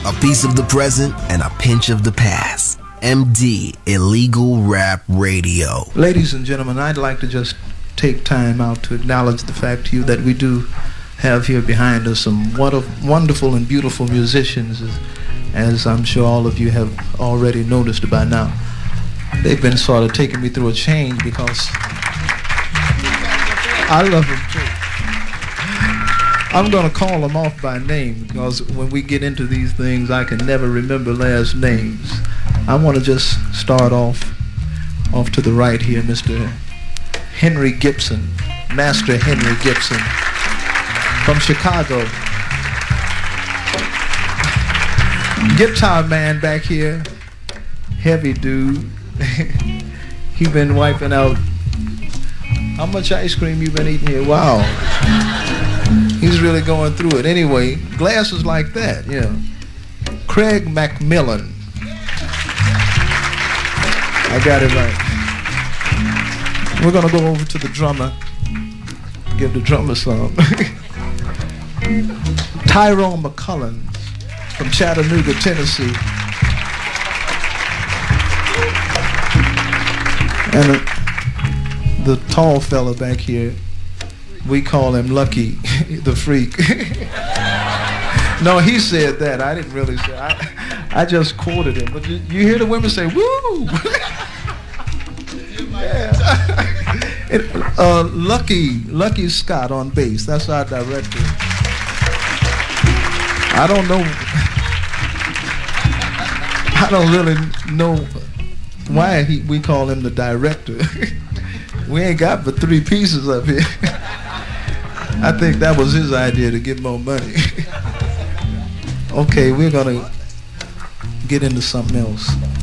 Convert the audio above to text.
A piece of the present and a pinch of the past. MD Illegal Rap Radio. Ladies and gentlemen, I'd like to just take time out to acknowledge the fact to you that we do have here behind us some wonderful and beautiful musicians, as I'm sure all of you have already noticed by now. They've been sort of taking me through a change because I love them too. I'm going to call them off by name because when we get into these things, I can never remember last names. I want to just start off to the right here, Mr. Henry Gibson, Master Henry Gibson from Chicago. Guitar man back here, heavy dude. He been wiping out. How much ice cream you been eating here? Wow. He's really going through it. Anyway, glasses like that, yeah. Craig McMillan. I got it right. We're gonna go over to the drummer. Give the drummer some. Tyrone McCullins from Chattanooga, Tennessee. And the tall fella back here, we call him Lucky, the Freak. No, he said that. I didn't really say. I just quoted him. But you hear the women say, "Woo!" Yeah. Lucky Scott on bass. That's our director. I don't really know why we call him the director. We ain't got but 3 pieces up here. I think that was his idea to get more money. Okay, we're gonna get into something else.